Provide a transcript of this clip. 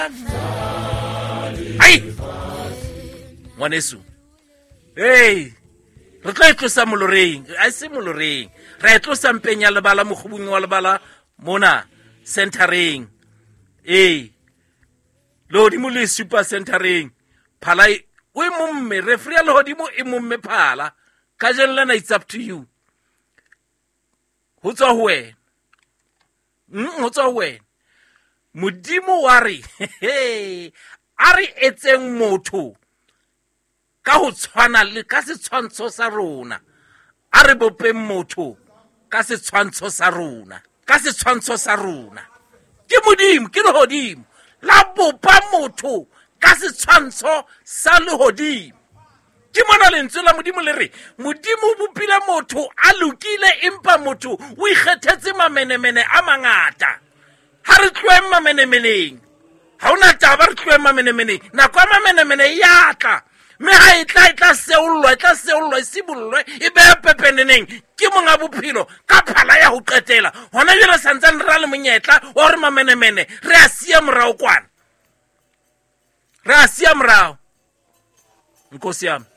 ai ngwaneso hey re tla tlosa moloreng a se moloreng re tlosa mpeng ya lebala mogobung wa lebala mona centering lodimo le super centering phala o momme referee ya lodimo e momme phala ka jenlana it's up to you ho tswa ho wena ho tswa ho wena modimo wa re a re etseng motho ka ho tshwana le ka setshwantsho sa rona a re bopeng motho ka setshwantsho sa rona ke modimo ke lehodimo la bopa motho ka setshwantsho sa lehodimo ke mona lentswe la modimo le re modimo o bopile motho a lokile empa motho o ikgethetse mamenemene a mangata ha re tloeng mamenemeneng ha ona taba re tloeng mamenemeneng nako ya mamenemene ya tla me ha e tla seollwa e sibollwe e be pepeneneng ke monga bophelo ka phala ya ho qetela hona jela santsane ra le monyetla wa hore mamenemene re a sia morao kwana re a sia morao nkosi yami